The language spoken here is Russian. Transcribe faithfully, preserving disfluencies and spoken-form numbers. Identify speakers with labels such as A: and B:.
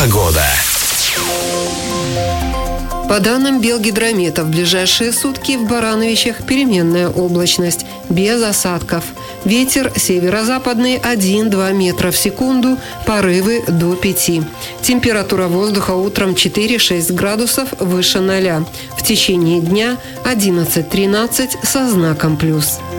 A: Погода.
B: По данным Белгидромета, в ближайшие сутки в Барановичах переменная облачность, без осадков. Ветер северо-западный один-два метра в секунду, порывы до пяти. Температура воздуха утром четыре-шесть градусов выше ноля. В течение дня одиннадцать-тринадцать со знаком плюс.